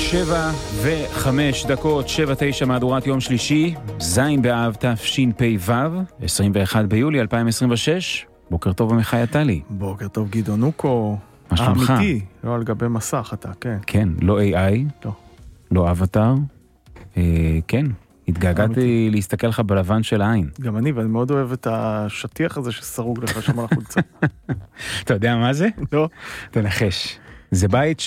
7:05, 7:09 מהדורת יום שלישי, זין באב תשפ"ו, 21 ביולי 2026. בוקר טוב עמיחי עטלי. בוקר טוב גדעון נוקו. מה שלומך? האמיתי, לא על גבי מסך אתה, כן. כן, לא AI, לא אבטר. כן, התגעגעתי להסתכל לך בלבן של העין. גם אני, ואני מאוד אוהב את השטיח הזה שסרוג לך שם על החולצה. אתה יודע מה זה? לא. תנחש. זה בית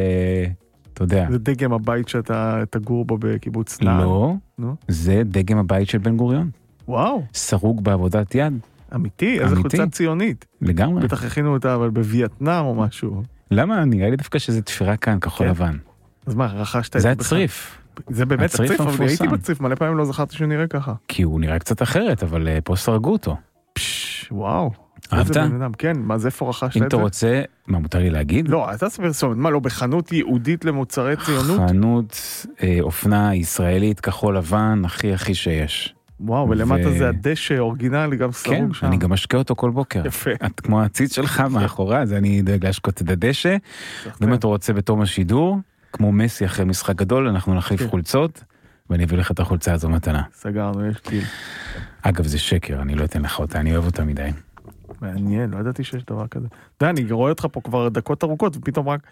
אתה יודע. זה דגם הבית שאתה תגור בו בקיבוץ נען. לא, נו? זה דגם הבית של בן גוריון. וואו, סרוג בעבודת יד. אמיתי, איזה אמיתי. חולצה ציונית. לגמרי. בטח הכינו אותה אבל בווייטנאם או משהו. למה? נראה לי דווקא שזה תפירה כאן, כחול כן. לבן. אז מה, רכשת את זה זה בכלל? הצריף. זה באמת הצריף הצריף, אבל המפורסם. הייתי בצריף, מלא פעמים לא זכרתי שהוא נראה ככה. כי הוא נראה קצת אחרת, אבל פה סרגו אותו. וואו. אהבת? איזה בן אדם, כן, מה זה איפה רכשת את זה? אם אתה רוצה, מה מותר לי להגיד? לא, אתה ספר סומת, מה לא, בחנות ייעודית למוצרי ציונות? חנות אופנה ישראלית כחול לבן, הכי שיש. וואו, ולמטה זה הדשא אורגינלי, גם סרוג כן, שם. אני גם משקה אותו כל בוקר. יפה. את כמו הציץ שלך מאחורה, אז אני דואג להשקות את הדשא. ואם אתה רוצה בתום השידור, כמו מסי אחרי משחק גדול, אנחנו נחליף חולצות, ואני אביא לך את החולצה הזו מתנה. סגרנו, יש טיל. אגב, זה שקר, אני לא אתן לך אותה, אני אוהב אותה מדי. מעניין, לא ידעתי שיש דבר כזה. אתה יודע, אני רואה אותך פה כבר דקות ארוכות, ופתאום רק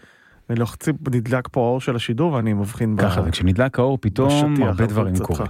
נדלק פה האור של השידור, ואני מבחין ככה, וכשנדלק האור, פתאום הרבה דברים קורים.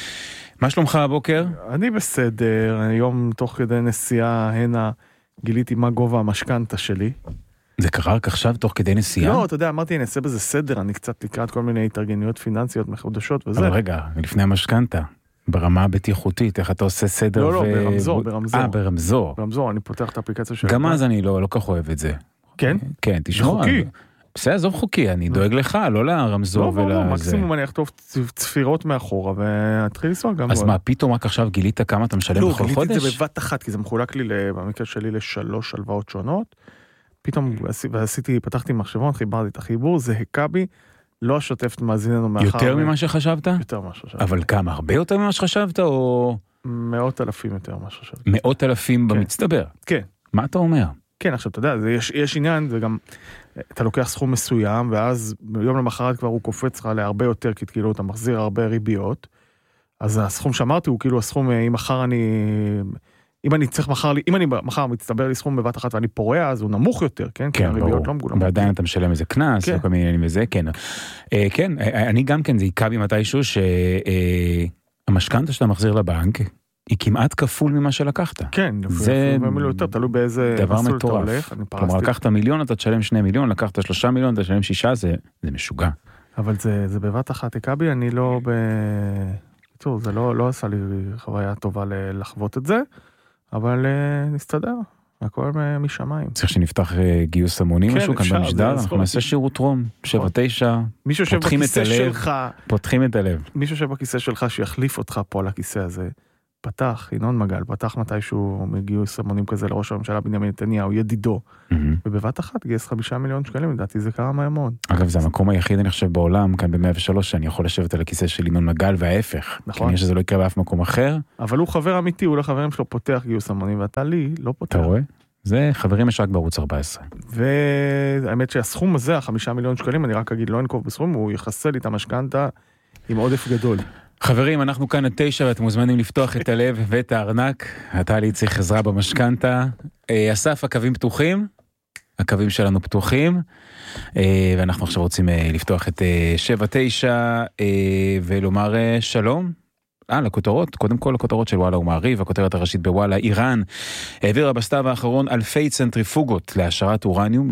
מה שלומך הבוקר? אני בסדר, היום תוך כדי נסיעה הנה גיליתי מה גובה המשכנתה שלי. זה קרה רק עכשיו תוך כדי נסיעה? לא, אתה יודע, אמרתי, אני אעשה בזה סדר, אני קצת לקראת כל מיני התארגנויות פיננסיות מחודשות וזה. אבל רגע, לפני המשכנתה, ברמה הבטיחותית, איך אתה עושה סדר? לא, ברמזור. ברמזור. ברמזור, אני פותח את האפליקציה של... גם אז אני לא כך אוהב את זה. כן? כן, תשמע. חוקי. בסדר, עזוב חוקי, אני דואג לך, לא לרמזור ולזה. לא, מקסימום אני אכתוב צפירות מאחורה, ואתחיל לנסוע גם. אז מה, פתאום רק עכשיו גילית כמה אתה משלם בכל חודש? לא, גיליתי את זה בבת אחת, כי זה מחולק לי, במקרה שלי, לשלוש הלוואות שונות. פתאום פתחתי מחשבון, חיברתי את החיבור, זה הקה בי, לא השוטף מאזיננו מאחר. יותר ממה שחשבת? יותר ממה שחשבת. אבל כמה? הרבה יותר ממה שחשבת, או... 100,000 יותר ממה שחשבת. 100,000 במצטבר? כן. מה אתה אומר? כן, עכשיו, אתה יודע, יש עניין, זה גם, אתה לוקח סכום מסוים, ואז ביום למחרת כבר הוא קופץ לך להרבה יותר, כי כאילו אתה מחזיר הרבה ריביות, אז הסכום שאמרתי הוא כאילו הסכום, אם אני מחר מצטבר לי סכום בבת אחת ואני פורע, אז הוא נמוך יותר, כן? כי הריביות לא מגולמות. ועדיין אתה משלם איזה קנס, וכל מיני עניינים וזה, כן. כן, אני גם כן, זה יקע בי מתישהו, שהמשכנתה שאתה מחזיר לבנק, היא כמעט כפול ממה שלקחת. כן, זה יותר, תלוי באיזה דבר מסלול אתה מטורף. הולך. כלומר, לקחת 1,000,000, אתה תשלם 2 מיליון, לקחת 3 מיליון, אתה תשלם 6, זה משוגע. אבל זה בבת אחת, הקבי, אני לא בקיצור, זה לא עשה לי חוויה טובה לחוות את זה, אבל נסתדר, הכל משמיים. צריך שנפתח גיוס המונים משהו כאן במשדר, אנחנו נעשה שירות רום, 7-9, פותחים את הלב, פותחים את הלב. מי שיושב בכיסא שלך שיחליף אותך פה על הכיסא הזה, ינון מגל, פתח מתישהו מגיוס המונים כזה לראש הממשלה בנימין נתניהו, ידידו, ובבת אחת גייס 5 מיליון שקלים, לדעתי זה קרה מהר מאוד. אגב, זה המקום היחיד אני חושב בעולם, כאן ב-103, שאני יכול לשבת על הכיסא של ינון מגל וההפך. נכון. כנראה שזה לא יקרה באף מקום אחר. אבל הוא חבר אמיתי, הוא לחברים שלו פותח גיוס המונים, ואתה לי לא פותח. אתה רואה? זה חברים יש רק בערוץ 14. והאמת שהסכום הזה, 5 מיליון שקלים, אני רק אגיד, לא אנקוב בסכום, הוא יחסל לי את המשכנתה עם עודף גדול. חברים, אנחנו כאן עד 9 ואתם מוזמנים לפתוח את הלב ואת הארנק. אתה לי צריך עזרה במשכנתה. אסף, הקווים פתוחים? הקווים שלנו פתוחים. ואנחנו עכשיו רוצים לפתוח את 7-9 ולומר שלום. לכותרות, קודם כל לכותרות של וואלה ומעריב, הכותרת הראשית בוואלה, איראן העבירה בסתיו האחרון אלפי צנטריפוגות להשארת אורניום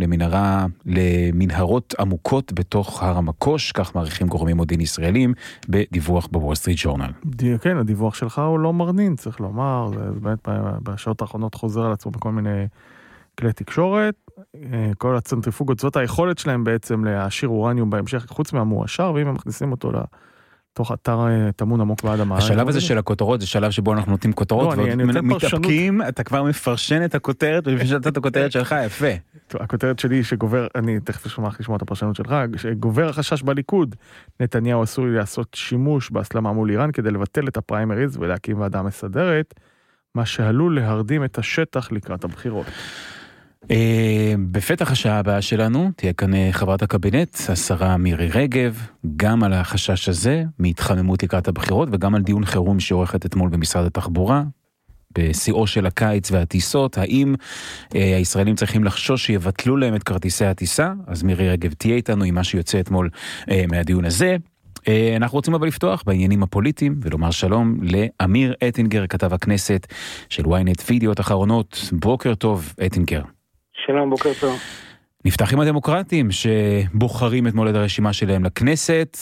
למנהרות עמוקות בתוך הר המקוש, כך מעריכים גורמים מודיעין ישראלים בדיווח בוול סטריט ג'ורנל. כן, הדיווח שלך הוא לא מרנין, צריך לומר, זה באמת בשעות האחרונות חוזר על עצמו בכל מיני כלי תקשורת, כל הצנטריפוגות, זאת היכולת שלהם בעצם להשאיר אורניום בהמשך, חוץ מהמואשר, ואם הם מכניסים אותו תוך אתר תמון עמוק באדמה. השלב הזה של הכותרות זה שלב שבו אנחנו נותנים כותרות ומתאפקים, אתה כבר מפרשן את הכותרת ולפשט את הכותרת שלך, יפה. הכותרת שלי שגובר, אני תכף אשמח לשמוע את הפרשנות שלך, שגובר החשש בליכוד, נתניהו עשוי לעשות שימוש בהסלמה מול איראן כדי לבטל את הפריימריז ולהקים ועדה מסדרת, מה שעלול להרדים את השטח לקראת הבחירות. בפתח השעה הבאה שלנו תהיה כאן חברת הקבינט, השרה מירי רגב, גם על החשש הזה מהתחממות לקראת הבחירות וגם על דיון חירום שעורכת אתמול במשרד התחבורה, בשיאו של הקיץ והטיסות, האם הישראלים צריכים לחשוש שיבטלו להם את כרטיסי הטיסה? אז מירי רגב תהיה איתנו עם מה שיוצא אתמול מהדיון הזה. אנחנו רוצים אבל לפתוח בעניינים הפוליטיים ולומר שלום לאמיר אטינגר, כתב הכנסת של ynet וידיעות אחרונות. בוקר טוב אטינגר. שלום, בוקר טוב. נפתח עם הדמוקרטים שבוחרים אתמול את הרשימה שלהם לכנסת,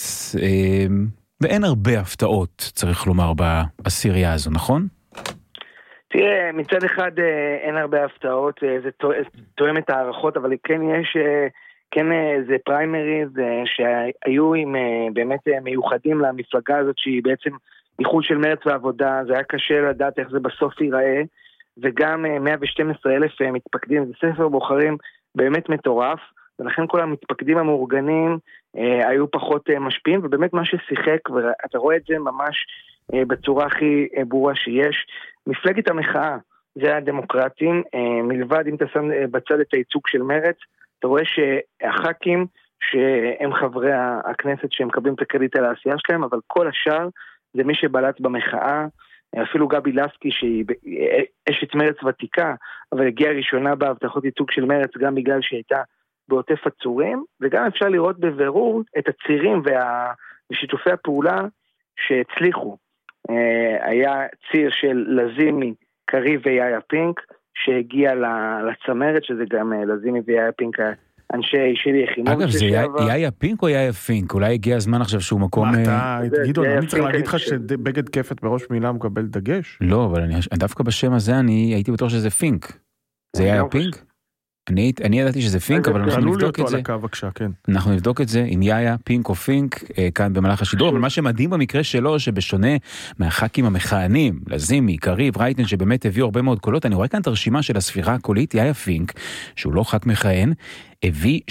ואין הרבה הפתעות צריך לומר בעשירייה הזו, נכון? תראה, מצד אחד אין הרבה הפתעות, זה תואם את הערכות, אבל כן יש, זה פריימריז שהיו עם באמת מיוחדים למפלגה הזאת, שהיא בעצם איחוד של מרץ ועבודה. זה היה קשה לדעת איך זה בסוף ייראה, וגם 112,000 מתפקדים, זה ספר בוחרים באמת מטורף, ולכן כל המתפקדים המאורגנים היו פחות משפיעים, ובאמת מה ששיחק, ואתה רואה את זה ממש בצורה הכי ברורה שיש, מפלגת המחאה, זה הדמוקרטים, מלבד אם אתה שם בצד את הייצוג של מרץ, אתה רואה שהח"כים שהם חברי הכנסת שהם מקבלים את הקרדיט על העשייה שלהם, אבל כל השאר זה מי שבלט במחאה, אפילו גבי לסקי שהיא אשת מרץ ותיקה, אבל הגיעה ראשונה בהבטחות ייצוג של מרץ גם בגלל שהיא הייתה בעוטף עצורים, וגם אפשר לראות בבירור את הצירים ושיתופי הפעולה שהצליחו. היה ציר של לזימי, קריב ויאיה פינק, שהגיע לצמרת, שזה גם לזימי ויאיה פינק, אנשי שלי יחימוביץ. אגב, זה יאיה פינק או יאיה פינק? אולי הגיע הזמן עכשיו שהוא מקום... מה אתה, גדעון, אני צריך להגיד לך שבגד כפת בראש מילה מקבל דגש? לא, אבל דווקא בשם הזה אני הייתי בטוח שזה פינק. זה יאיה פינק? אני ידעתי שזה פינק, אבל אנחנו נבדוק את זה. אנחנו נבדוק את זה עם יאיה, פינק או פינק, כאן במהלך השידור. אבל מה שמדהים במקרה שלו, שבשונה מהח"כים המכהנים, לזימי, קריב, רייטן, שבאמת הביאו הרבה מאוד קולות, אני רואה כאן את הרשימה של הספירה הקולית, יאיה פינק, שהוא לא ח"כ מכהן, הביא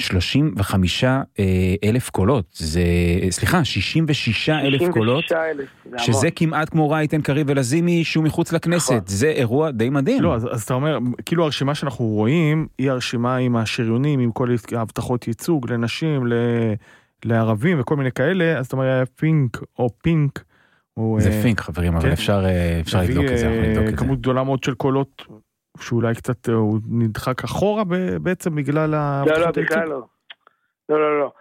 35,000 קולות. סליחה, 66,000 קולות, שזה כמעט כמו רייטן, קריב ולזימי, שהוא מחוץ לכנסת. זה אירוע די מדהים. לא, אז אתה אומר, כאילו הרשימה שאנחנו רואים, היא הרשימה עם השריונים, עם כל הבטחות ייצוג לנשים, לערבים וכל מיני כאלה, אז אתה אומר, פינק או פינק. זה פינק, חברים, אבל אפשר לבדוק את זה. כמות גדולה מאוד של קולות, שאולי קצת הוא נדחק אחורה בעצם בגלל הבטחות הייצוג. לא.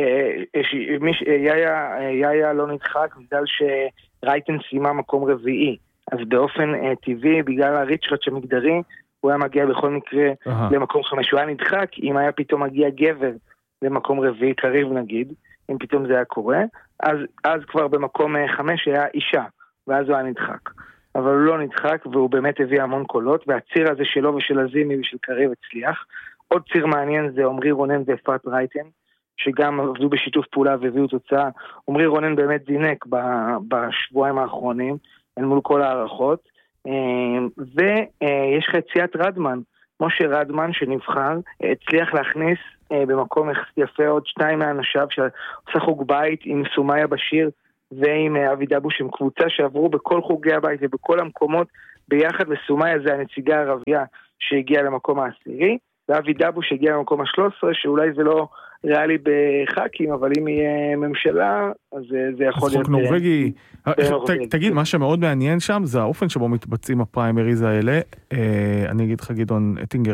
יאיה לא נדחק בגלל שרייטן סיימה מקום רביעי, אז באופן טבעי, בגלל הריצ'רט שמגדרי, הוא היה מגיע בכל מקרה למקום 5, הוא היה נדחק, אם היה פתאום מגיע גבר למקום רביעי, קריב נגיד, אם פתאום זה היה קורה, אז כבר במקום 5 היה אישה, ואז הוא היה נדחק. אבל הוא לא נדחק, והוא באמת הביא המון קולות, והציר הזה שלו ושל הזימי ושל קריב הצליח. עוד ציר מעניין זה עומרי רונן ואפרת רייטן, שגם עבדו בשיתוף פעולה והביאו תוצאה. עומרי רונן באמת זינק בשבועיים האחרונים, אל מול כל הערכות, ויש לך את סיעת רדמן, משה רדמן שנבחר, הצליח להכניס במקום יפה עוד 2 מהאנשיו, שעושה חוג בית עם סומיה בשיר, ועם אבי דבוש, עם קבוצה שעברו בכל חוגי הבית ובכל המקומות ביחד, וסומיה זה הנציגה הערבייה שהגיעה למקום העשירי, ואבי דבוש שהגיע למקום ה-13, שאולי זה לא ריאלי בחקים, אבל אם יהיה ממשלה, אז זה יכול להיות... חוק נורווגי, תגיד, מה שמאוד מעניין שם, זה האופן שבו מתבצעים הפריימריז האלה. אני אגיד לך, גדעון אטינגר,